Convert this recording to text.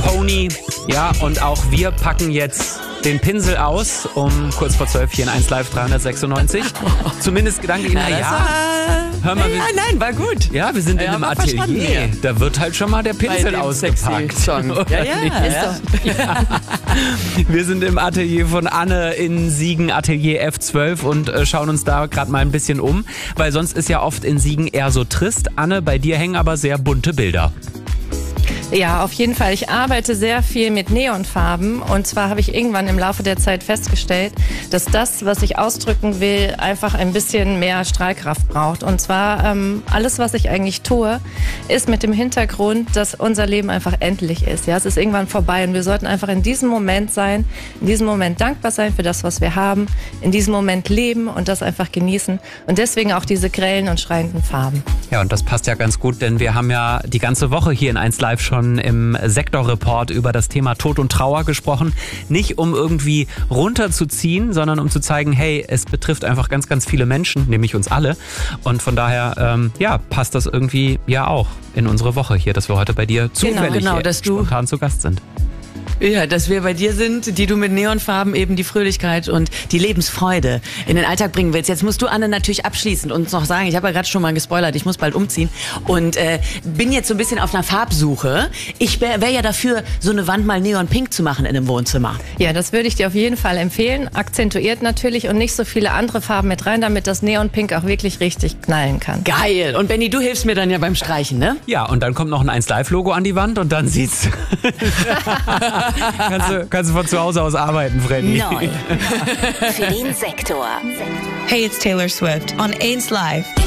Pony. Ja, und auch wir packen jetzt den Pinsel aus um kurz vor 12 hier in 1 Live 396. Zumindest gedanklich. Hör mal, nein, war gut. ja, wir sind in einem Atelier. Da wird halt schon mal der Pinsel ausgepackt. Ja. Wir sind im Atelier von Anne in Siegen, Atelier F12 und schauen uns da gerade mal ein bisschen um, weil sonst ist ja oft in Siegen eher so trist. Anne, bei dir hängen aber sehr bunte Bilder. Ja, auf jeden Fall. Ich arbeite sehr viel mit Neonfarben und zwar habe ich irgendwann im Laufe der Zeit festgestellt, dass das, was ich ausdrücken will, einfach ein bisschen mehr Strahlkraft braucht. Und zwar alles, was ich eigentlich tue, ist mit dem Hintergrund, dass unser Leben einfach endlich ist. Ja, es ist irgendwann vorbei und wir sollten einfach in diesem Moment sein, in diesem Moment dankbar sein für das, was wir haben, in diesem Moment leben und das einfach genießen und deswegen auch diese grellen und schreienden Farben. Ja, und das passt ja ganz gut, denn wir haben ja die ganze Woche hier in 1 Live schon im Sektorreport über das Thema Tod und Trauer gesprochen. Nicht um irgendwie runterzuziehen, sondern um zu zeigen, hey, es betrifft einfach ganz, ganz viele Menschen, nämlich uns alle. Und von daher, passt das irgendwie ja auch in unsere Woche hier, dass wir heute bei dir zufällig spontan zu Gast sind. Ja, dass wir bei dir sind, die du mit Neonfarben eben die Fröhlichkeit und die Lebensfreude in den Alltag bringen willst. Jetzt musst du, Anne, natürlich abschließend uns noch sagen, ich habe ja gerade schon mal gespoilert, ich muss bald umziehen und bin jetzt so ein bisschen auf einer Farbsuche. Ich wäre ja dafür, so eine Wand mal neonpink zu machen in einem Wohnzimmer. Ja, das würde ich dir auf jeden Fall empfehlen. Akzentuiert natürlich und nicht so viele andere Farben mit rein, damit das Neonpink auch wirklich richtig knallen kann. Geil. Und Benni, du hilfst mir dann ja beim Streichen, ne? Ja, und dann kommt noch ein 1 Live Logo an die Wand und dann sieht's... Kannst du von zu Hause aus arbeiten, Freddy. 9 für den Sektor. Hey, it's Taylor Swift on 1 Live.